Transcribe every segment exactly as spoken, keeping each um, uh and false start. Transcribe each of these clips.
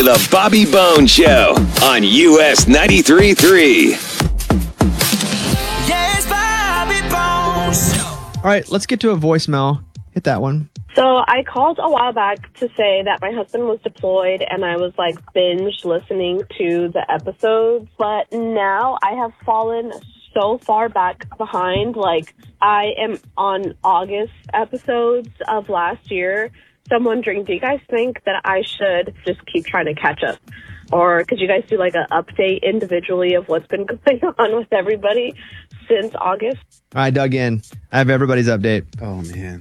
the Bobby Bones Show on U S ninety-three point three. Yes, Bobby Bones. All right, let's get to a voicemail. Hit that one. So I called a while back to say that my husband was deployed and I was like binge listening to the episodes. But now I have fallen so far back behind. Like I am on August episodes of last year. So I'm wondering, do you guys think that I should just keep trying to catch up? Or could you guys do like an update individually of what's been going on with everybody since August? All right, dug in. I have everybody's update. Oh, man.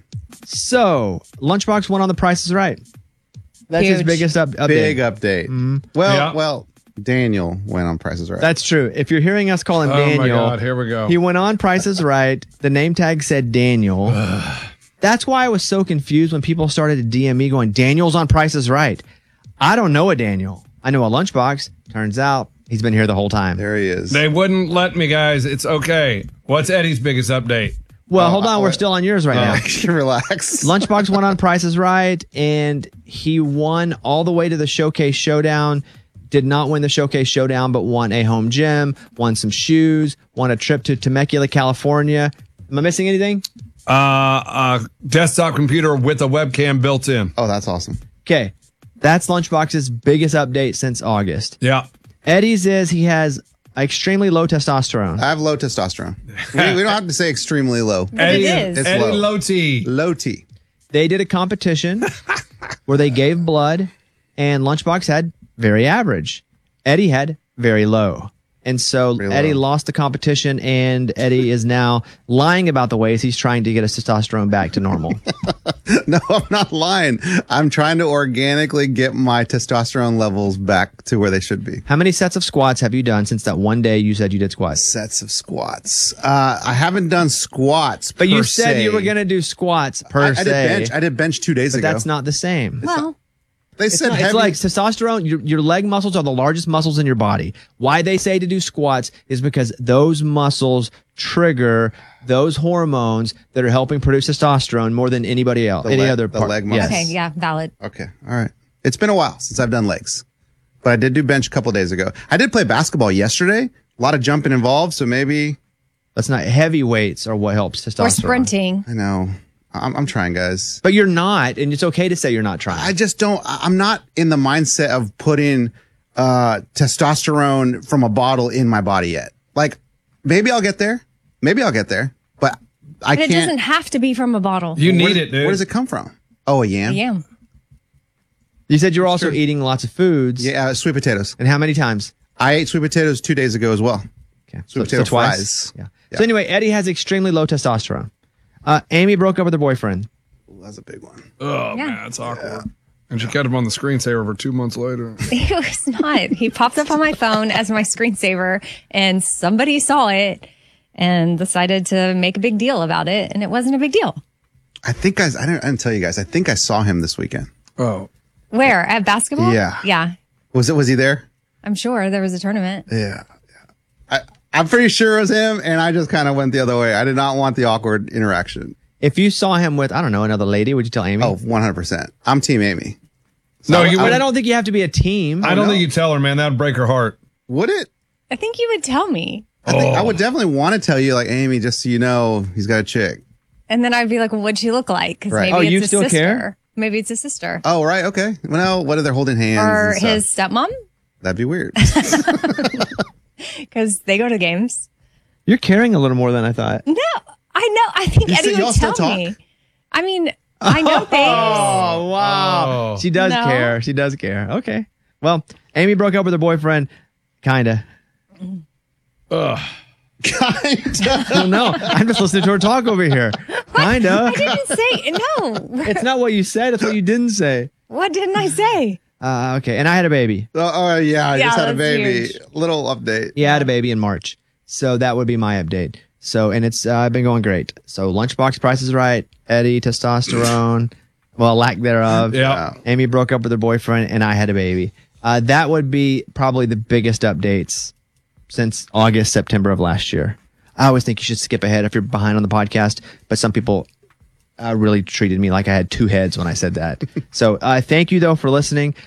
So, Lunchbox won on The Price is Right. That's his Huge. biggest up- update. Big update. Well, Yeah. well, Daniel went on Price is Right. That's true. If you're hearing us call him Oh, my Daniel, God, here we go. He went on Price is Right. The name tag said Daniel. That's why I was so confused when people started to D M me going, Daniel's on Price is Right. I don't know a Daniel. I know a Lunchbox. Turns out he's been here the whole time. There he is. They wouldn't let me, guys. It's okay. What's Eddie's biggest update? Well, hold on. We're still on yours right now. Relax. Lunchbox went on Price is Right, and he won all the way to the Showcase Showdown. Did not win the Showcase Showdown, but won a home gym, won some shoes, won a trip to Temecula, California. Am I missing anything? Uh, a desktop computer with a webcam built in. Oh, that's awesome. Okay. That's Lunchbox's biggest update since August. Yeah. Eddie's is he has extremely low testosterone. I have low testosterone. we, we don't have to say extremely low. But it is. It's Eddie low. Low T. Low T. They did a competition where they gave blood, and Lunchbox had very average. Eddie had very low. And so Eddie lost the competition, and Eddie is now lying about the ways he's trying to get his testosterone back to normal. No, I'm not lying. I'm trying to organically get my testosterone levels back to where they should be. How many sets of squats have you done since that one day you said you did squats? Sets of squats. Uh, I haven't done squats, But you per said se. you were going to do squats per I, I se. did bench. I did bench two days but ago. that's not the same. Well, they It's, said not- heavy. it's like testosterone. Your, your leg muscles are the largest muscles in your body. Why they say to do squats is because those muscles trigger those hormones that are helping produce testosterone more than anybody else. The any leg- other the part. leg Yes. muscles. Okay, yeah, valid. Okay, all right. It's been a while since I've done legs, but I did do bench a couple days ago. I did play basketball yesterday. A lot of jumping involved, so maybe that's not heavy weights are what helps testosterone. Or sprinting. I know. I'm, I'm trying, guys. But you're not, and it's okay to say you're not trying. I just don't. I- I'm not in the mindset of putting uh, testosterone from a bottle in my body yet. Like, maybe I'll get there. Maybe I'll get there. But I But it can't. doesn't have to be from a bottle. Where does- Where does it come from? Oh, a yam. Yeah. You said you're also eating lots of foods. Yeah, uh, sweet potatoes. And how many times? I ate sweet potatoes two days ago as well. Okay, Sweet so, potato so twice. fries. Yeah. So anyway, Eddie has extremely low testosterone. Uh, Amy broke up with her boyfriend. That's a big one. Oh, Yeah. man, it's awkward. And she kept him on the screensaver for two months later. It was not. He popped up on my phone as my screensaver, and somebody saw it and decided to make a big deal about it, and it wasn't a big deal. I think I, I, didn't, I didn't tell you guys. I think I saw him this weekend. Oh. Where? At basketball? Yeah. Yeah. Was it? Was he there? I'm sure there was a tournament. Yeah. I, I'm pretty sure it was him, and I just kind of went the other way. I did not want the awkward interaction. If you saw him with, I don't know, another lady, would you tell Amy? Oh, one hundred percent. I'm Team Amy. No, you but would. I don't think you have to be a team. I don't think you tell her, man. That would break her heart. Would it? I think you would tell me. I think I Oh. would definitely want to tell you, like, Amy, just so you know, he's got a chick. And then I'd be like, well, what'd she look like? Because Right. maybe Oh, it's you his still sister. care? Maybe it's his sister. Oh, right. Okay. Well, what are they holding hands? Or and stuff? his stepmom, That'd be weird. because they go to games. You're caring a little more than I thought. No, I know. I think You Eddie see, y'all would still tell talk? me. I mean, I know things. Oh, wow. She does No. care. She does care. Okay. Well, Amy broke up with her boyfriend. Kinda. Ugh. Kinda. Well, no, I'm just listening to her talk over here. Kinda. I didn't say no. It's not what you said. It's what you didn't say. What didn't I say? Uh, okay. And I had a baby. Oh, oh, yeah. I Yeah, just had a that's baby. huge. Little update. Yeah, I had a baby in March. So that would be my update. So, and it's uh, been going great. So, Lunchbox Price is Right. Eddie, testosterone. Well, lack thereof. Yeah. Amy broke up with her boyfriend, and I had a baby. Uh, that would be probably the biggest updates since August, September of last year. I always think you should skip ahead if you're behind on the podcast, but some people uh, really treated me like I had two heads when I said that. So uh, thank you, though, for listening.